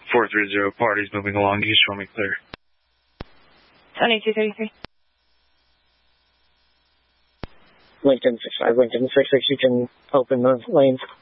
430, parties moving along. You show me clear. 2233. Lincoln 65, Lincoln 66, you can open the lanes.